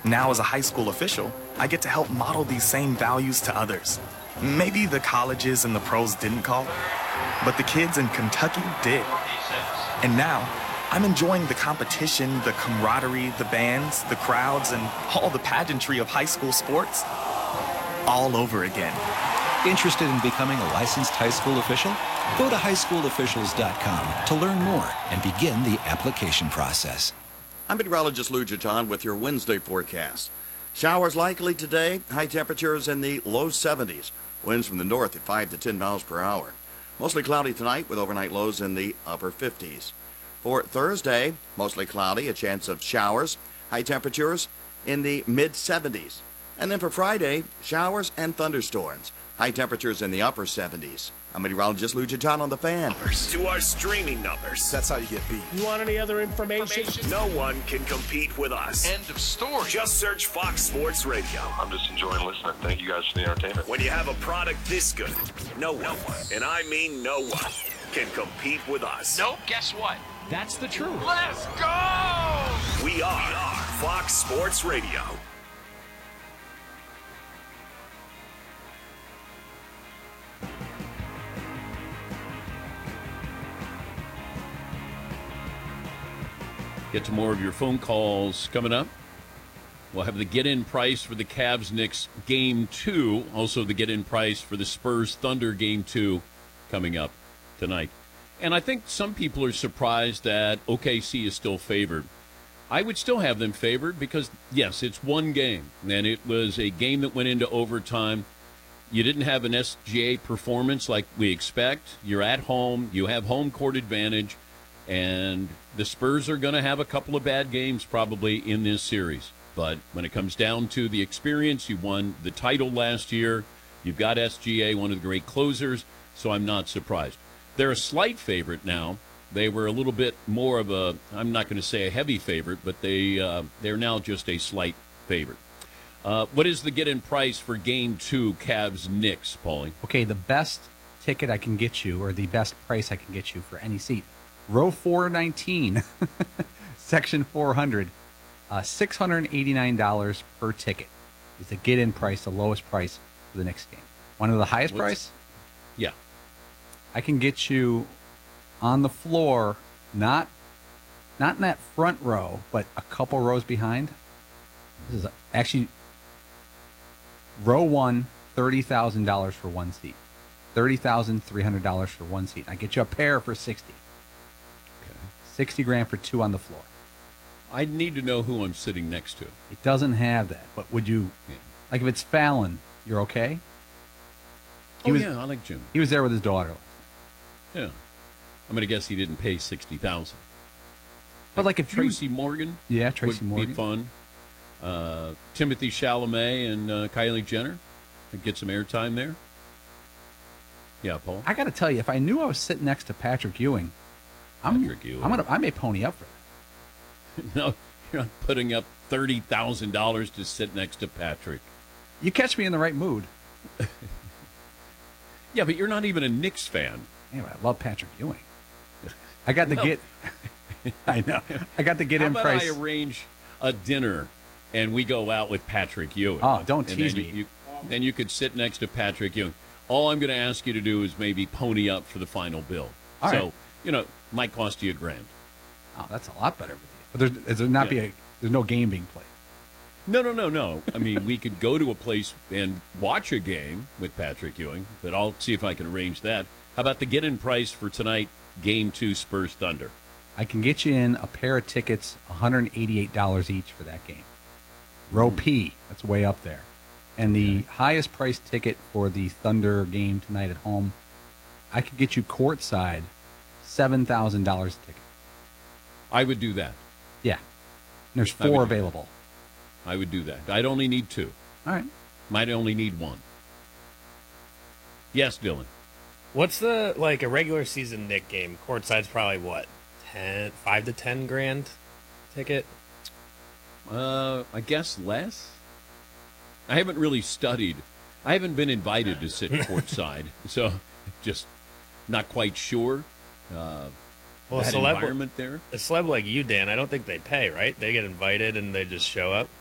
Now, as a high school official, I get to help model these same values to others. Maybe the colleges and the pros didn't call, but the kids in Kentucky did. And now, I'm enjoying the competition, the camaraderie, the bands, the crowds, and all the pageantry of high school sports all over again. Interested in becoming a licensed high school official? Go to highschoolofficials.com to learn more and begin the application process. I'm meteorologist Lou Giton with your Wednesday forecast. Showers likely today, high temperatures in the low 70s. Winds from the north at 5 to 10 miles per hour. Mostly cloudy tonight with overnight lows in the upper 50s. For Thursday, mostly cloudy, a chance of showers, high temperatures in the mid-70s. And then for Friday, showers and thunderstorms, high temperatures in the upper 70s. I'm meteorologist Lou Giton on the Fan. To our streaming numbers. That's how you get beat. You want any other information? No one can compete with us. End of story. Just search Fox Sports Radio. I'm just enjoying listening. Thank you guys for the entertainment. When you have a product this good, no one, and I mean no one, can compete with us. Nope, guess what? That's the truth. Let's go! We are Fox Sports Radio. Get to more of your phone calls coming up. We'll have the get-in price for the Cavs-Knicks Game 2. Also the get-in price for the Spurs-Thunder Game 2 coming up tonight. And I think some people are surprised that OKC is still favored. I would still have them favored because, yes, it's one game. And it was a game that went into overtime. You didn't have an SGA performance like we expect. You're at home. You have home court advantage. And the Spurs are going to have a couple of bad games probably in this series. But when it comes down to the experience, you won the title last year. You've got SGA, one of the great closers, so I'm not surprised. They're a slight favorite now. They were a little bit more of a, I'm not going to say a heavy favorite, but they're now just a slight favorite. What is the get-in price for Game 2 Cavs-Knicks, Paulie? Okay, the best ticket I can get you, or the best price I can get you for any seat, row 419, section 400, $689 per ticket is the get-in price, the lowest price for the Knicks game. One of the highest price? Yeah. I can get you on the floor, not in that front row, but a couple rows behind. This is actually row 1, $30,000 for one seat. $30,300 for one seat. I get you a pair for $60,000. $60,000 for two on the floor. I need to know who I'm sitting next to. It doesn't have that, but would you, like if it's Fallon, you're okay? I like Jim. He was there with his daughter. Yeah. I'm going to guess he didn't pay $60,000. But like if Tracy Morgan. Yeah, Tracy would Morgan. be fun. Timothy Chalamet and Kylie Jenner. Could get some airtime there. Yeah, Paul. I got to tell you, if I knew I was sitting next to Patrick Ewing, I may pony up for that. No, you're not putting up $30,000 to sit next to Patrick. You catch me in the right mood. Yeah, but you're not even a Knicks fan. Yeah, but I love Patrick Ewing. I got to get. I know. I got to get in price. How about I arrange a dinner and we go out with Patrick Ewing? Oh, don't tease me. Then you could sit next to Patrick Ewing. All I'm going to ask you to do is maybe pony up for the final bill. All so, right. Might cost you $1,000. Oh, that's a lot better with you. But there's no game being played. No. I mean, we could go to a place and watch a game with Patrick Ewing, but I'll see if I can arrange that. How about the get-in price for tonight, Game 2 Spurs Thunder? I can get you in a pair of tickets, $188 each for that game. Row P, that's way up there. And the highest priced ticket for the Thunder game tonight at home, I could get you courtside, $7,000 a ticket. I would do that. Yeah. There's 4 available. I would do that. I'd only need 2. All right. Might only need 1. Yes, Dylan. What's a regular season Knick game? Courtside's probably what? 5 to 10 grand ticket? I guess less. I haven't really studied. I haven't been invited to sit courtside, so just not quite sure. Well, that environment there. A celeb like you, Dan, I don't think they pay, right? They get invited and they just show up.